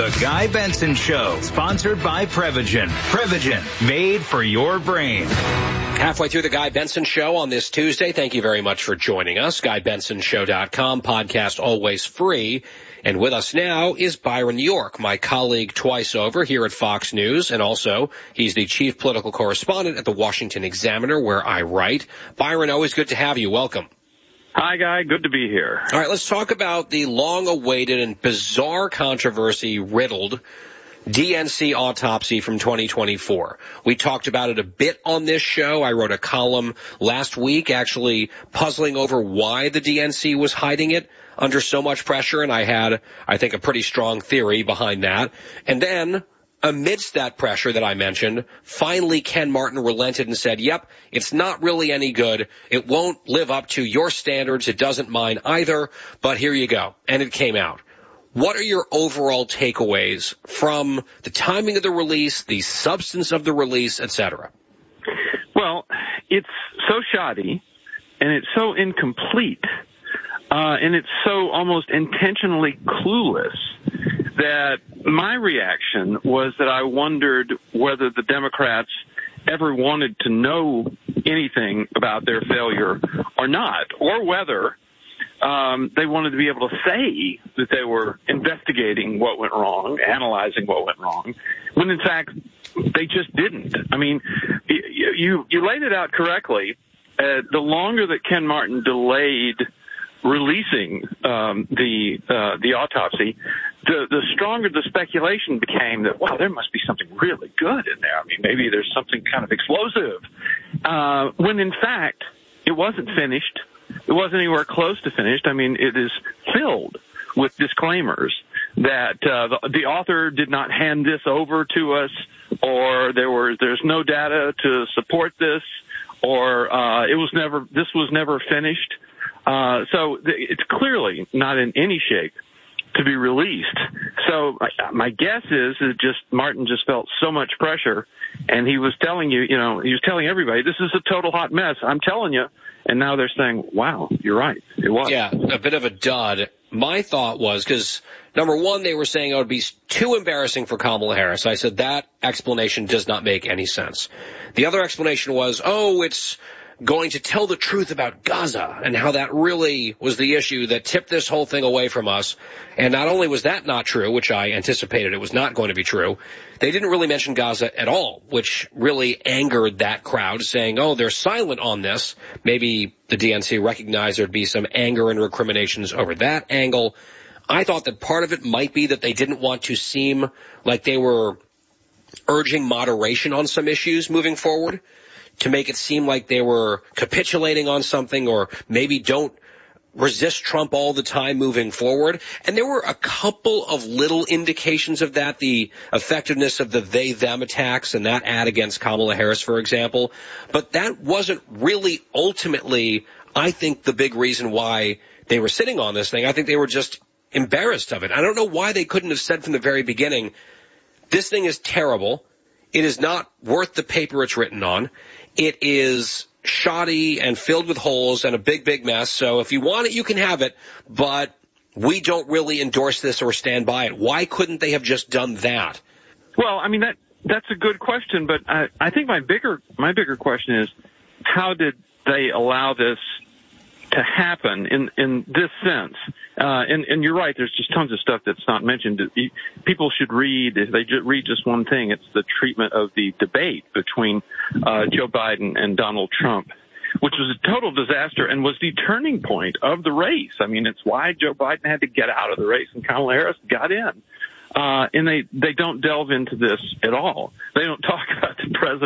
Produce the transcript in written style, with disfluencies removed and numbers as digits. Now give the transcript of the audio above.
The Guy Benson Show, sponsored by Prevagen. Prevagen, made for your brain. Halfway through the Guy Benson Show on this Tuesday. Thank you very much for joining us. GuyBensonShow.com, podcast always free. And with us now is Byron York, my colleague twice over here at Fox News. And also, he's the chief political correspondent at the Washington Examiner, where I write. Byron, always good to have you. Welcome. Hi, Guy. Good to be here. All right, let's talk about the long-awaited and bizarre controversy-riddled DNC autopsy from 2024. We talked about it a bit on this show. I wrote a column last week actually puzzling over why the DNC was hiding it under so much pressure, and I had, I think, a pretty strong theory behind that. And then, amidst that pressure that I mentioned, finally Ken Martin relented and said, yep, it's not really any good. It won't live up to your standards. It doesn't mine either, but here you go. And it came out. What are your overall takeaways from the timing of the release, the substance of the release, etc.? Well, it's so shoddy, and it's so incomplete, and it's so almost intentionally clueless that my reaction was that I wondered whether the Democrats ever wanted to know anything about their failure or not, or whether they wanted to be able to say that they were investigating what went wrong, analyzing what went wrong, when in fact they just didn't. I mean, you laid it out correctly. The longer that Ken Martin delayed releasing the autopsy, the stronger the speculation became that, wow, there must be something really good in there. I mean, maybe there's something kind of explosive. When in fact, it wasn't finished. It wasn't anywhere close to finished. I mean, it is filled with disclaimers that the author did not hand this over to us, or there's no data to support this, or this was never finished. So it's clearly not in any shape to be released. So my guess is just Martin just felt so much pressure, and he was telling he was telling everybody, this is a total hot mess. I'm telling you. And now they're saying, wow, you're right. It was. Yeah, a bit of a dud. My thought was, because, number one, they were saying it would be too embarrassing for Kamala Harris. I said that explanation does not make any sense. The other explanation was, it's going to tell the truth about Gaza and how that really was the issue that tipped this whole thing away from us. And not only was that not true, which I anticipated it was not going to be true, they didn't really mention Gaza at all, which really angered that crowd, saying, they're silent on this. Maybe the DNC recognized there'd be some anger and recriminations over that angle. I thought that part of it might be that they didn't want to seem like they were urging moderation on some issues moving forward, to make it seem like they were capitulating on something, or maybe don't resist Trump all the time moving forward. And there were a couple of little indications of that, the effectiveness of the they-them attacks and that ad against Kamala Harris, for example. But that wasn't really ultimately, I think, the big reason why they were sitting on this thing. I think they were just embarrassed of it. I don't know why they couldn't have said from the very beginning, this thing is terrible. It is not worth the paper it's written on. It is shoddy and filled with holes and a big, big mess. So if you want it, you can have it, but we don't really endorse this or stand by it. Why couldn't they have just done that? Well, I mean, that's a good question, but I think my bigger question is, how did they allow this to happen in this sense? And you're right, there's just tons of stuff that's not mentioned. People should read, if they read just one thing, it's the treatment of the debate between Joe Biden and Donald Trump, which was a total disaster and was the turning point of the race. I mean, it's why Joe Biden had to get out of the race and Kamala Harris got in. And they don't delve into this at all. They don't talk about the president